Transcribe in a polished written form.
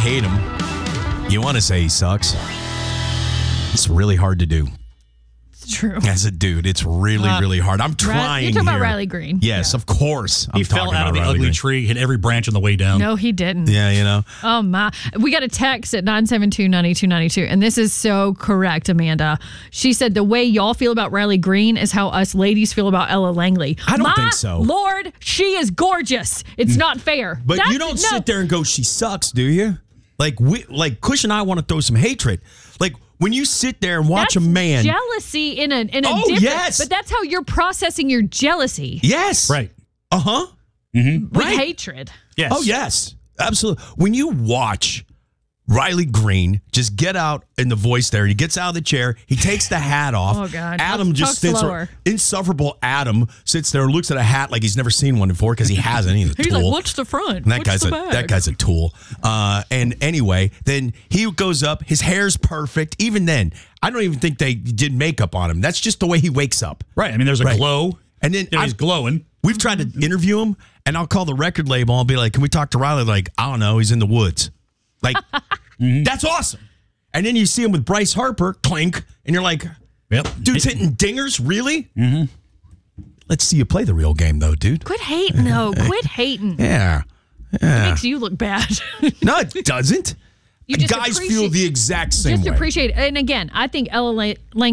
hate him. You want to say he sucks. It's really hard to do. It's true. As a dude, it's really, really hard. I'm trying. You're talking about here. Riley Green. Yes, of course. He fell out of the ugly tree, hit every branch on the way down. No, he didn't. Yeah, you know. Oh, my. We got a text at 972-9292, and this is so correct, Amanda. She said the way y'all feel about Riley Green is how us ladies feel about Ella Langley. I don't think so. Lord, she is gorgeous. It's not fair. But you don't sit there and go, she sucks, do you? Like Kush and I want to throw some hatred. Like, when you sit there and watch that's a man. jealousy in a different. Yes. But that's how you're processing your jealousy. Yes. Right. Uh-huh. With right. hatred. Yes. Oh, yes. Absolutely. When you watch Riley Green just get out in the voice there, he gets out of the chair, he takes the hat off. Oh, God. Adam just sits there. Insufferable Adam sits there and looks at a hat like he's never seen one before because he hasn't. He's a He's tool. like, what's the front? And that What's the back? that guy's a tool. And anyway, then he goes up. His hair's perfect. Even then, I don't even think they did makeup on him. That's just the way he wakes up. Right. I mean, there's a glow. And then he's glowing. We've tried to interview him, and I'll call the record label. I'll be like, can we talk to Riley? Like, I don't know. He's in the woods. Like, that's awesome. And then you see him with Bryce Harper, clink, and you're like, yep. Dude's hitting dingers? Really? Mm-hmm. Let's see you play the real game, though, dude. Quit hating, though. Quit hating. Yeah. It makes you look bad. No, it doesn't. You just guys feel the exact same way. Just appreciate it. And again, I think Ella Lang